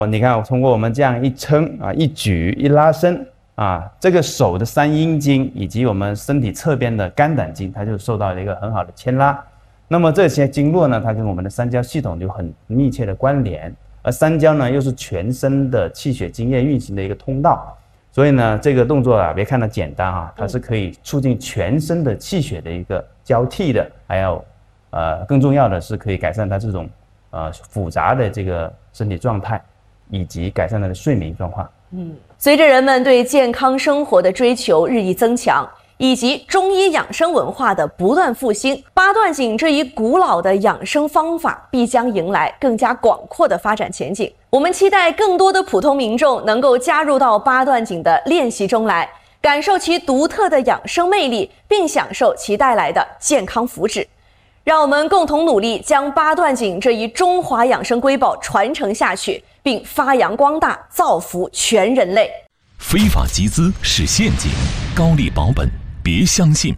你看，通过我们这样一撑啊、一举、一拉伸啊，这个手的三阴经以及我们身体侧边的肝胆经，它就受到了一个很好的牵拉。那么这些经络呢，它跟我们的三焦系统就很密切的关联，而三焦呢又是全身的气血津液运行的一个通道，所以呢，这个动作啊，别看它简单啊，它是可以促进全身的气血的一个交替的，还有更重要的是可以改善它这种复杂的这个身体状态。以及改善它的睡眠状况。 随着人们对健康生活的追求日益增强，以及中医养生文化的不断复兴，八段锦这一古老的养生方法必将迎来更加广阔的发展前景。我们期待更多的普通民众能够加入到八段锦的练习中来，感受其独特的养生魅力，并享受其带来的健康福祉。让我们共同努力，将八段锦这一中华养生瑰宝传承下去，并发扬光大，造福全人类。 非法集资是陷阱，高利保本别相信。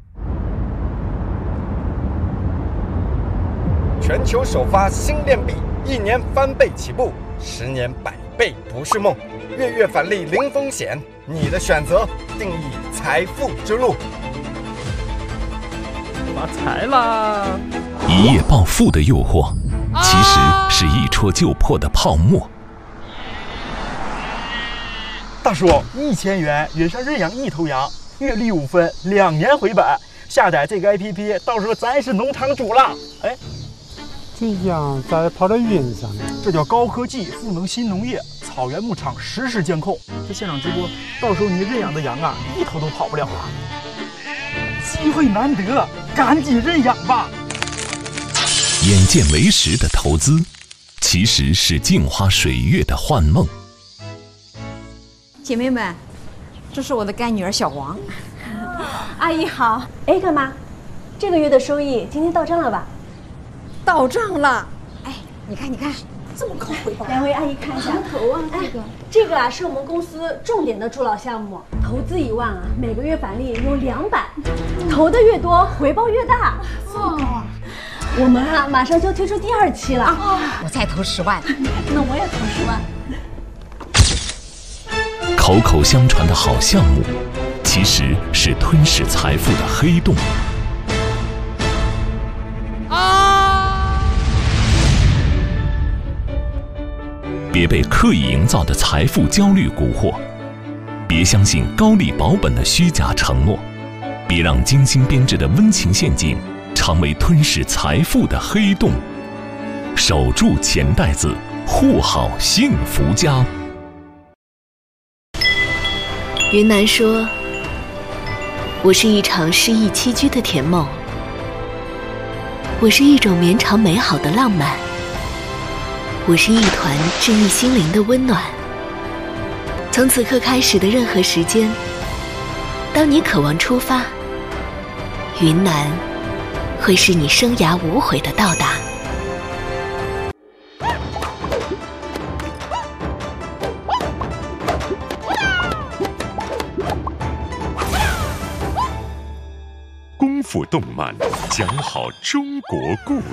全球首发新练币，1年翻倍起步，10年100倍不是梦，月月返利零风险，你的选择定义财富之路。 发财啦！ 一夜暴富的诱惑，其实是一戳就破的泡沫。 大叔，1000元约上认养1头羊，月利5分，2年回本。下载这个 APP， 到时候咱是农场主了。哎， 这羊咋跑到云上呢？ 这叫高科技赋能新农业，草原牧场实时监控。这现场直播，到时候你认养的羊啊，1头都跑不了了。机会难得，赶紧认养吧！ 眼见为实的投资，其实是镜花水月的幻梦。 姐妹们，这是我的干女儿小王。 阿姨好。哎，干妈，这个月的收益今天到账了吧？ 到账了。哎，你看，这么高回报。 两位阿姨看一下。什么头啊？这个啊是我们公司重点的助老项目，投资1万啊，每个月返利有200，投的越多回报越大。哦，我们啊马上就推出第2期了。 我再投10万。 那我也投10万。 口口相传的好项目，其实是吞噬财富的黑洞。别被刻意营造的财富焦虑蛊惑，别相信高利保本的虚假承诺，别让精心编制的温情陷阱成为吞噬财富的黑洞。守住钱袋子，护好幸福家。 云南说，我是一场诗意栖居的甜梦，我是一种绵长美好的浪漫，我是一团治愈心灵的温暖。从此刻开始的任何时间，当你渴望出发，云南会是你生涯无悔的到达。 功夫动漫，讲好中国故